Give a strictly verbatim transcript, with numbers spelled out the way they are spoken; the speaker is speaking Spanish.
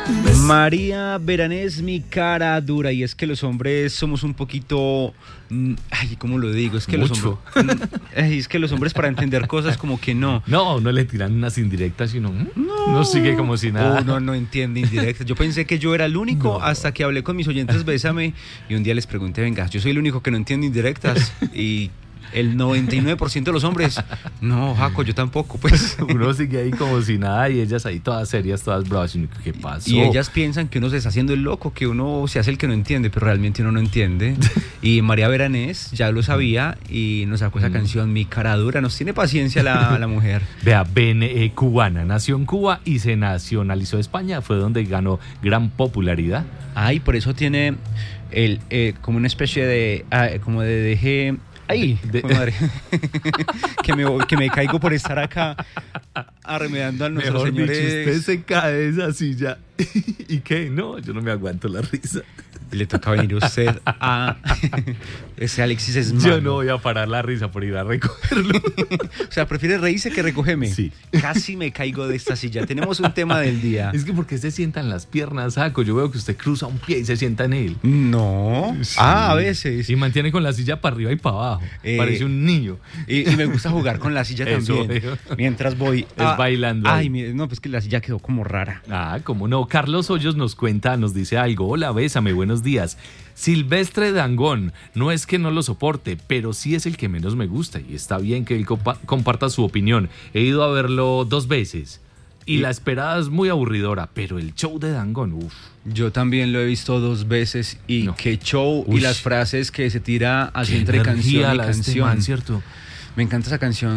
María Beranés, mi cara dura. Y es que los hombres somos un poquito... Ay, ¿cómo lo digo? Es que Mucho. los hombres... Ay, es que los hombres para entender cosas como que no. No, no le tiran unas indirectas, sino... No, no sigue como si nada. Uno no entiende indirectas. Yo pensé que yo era el único no. hasta que hablé con mis oyentes Bésame. Y un día les pregunté, venga, yo soy el único que no entiende indirectas. Y... el noventa y nueve por ciento de los hombres, no, Jaco, yo tampoco, pues. Uno sigue ahí como si nada y ellas ahí todas serias, todas bravas. ¿Qué pasó? Y ellas piensan que uno se está haciendo el loco, que uno se hace el que no entiende, pero realmente uno no entiende. Y María Beranés ya lo sabía y nos sacó esa mm. canción, Mi cara dura. Nos tiene paciencia la, la mujer. Vea, Ben, eh, cubana, nació en Cuba y se nacionalizó de España. Fue donde ganó gran popularidad. Ah, y por eso tiene el, eh, como una especie de, ah, como de deje... Ay, de, de, madre. que, me, que me caigo por estar acá arremedando a nuestros Mejor señores. Bicho, usted se cae de esa silla. ¿Y qué? No, yo no me aguanto la risa. Le toca venir usted a... Ese Alexis es malo. Yo no voy a parar la risa por ir a recogerlo. O sea, ¿prefiere reírse que recogerme? Sí. Casi me caigo de esta silla. Tenemos un tema del día. Es que ¿por qué se sientan las piernas, Jaco? Yo veo que usted cruza un pie y se sienta en él. No. Sí. Ah, a veces. Y mantiene con la silla para arriba y para abajo. Eh, Parece un niño. Y, y me gusta jugar con la silla también. Eso, mientras voy... Es a, bailando. Ay, mire, no, pues que la silla quedó como rara. Ah, cómo no. Carlos Hoyos nos cuenta, nos dice algo. Hola, Bésame, buenos días. Silvestre Dangond, no es que no lo soporte, pero sí es el que menos me gusta y está bien que él compa- comparta su opinión. He ido a verlo dos veces y, y la esperada es muy aburridora, pero el show de Dangond, uff. Yo también lo he visto dos veces y no. qué show. Uy. Y las frases que se tira así entre canción y canción. Este man, ¿cierto? Me encanta esa canción.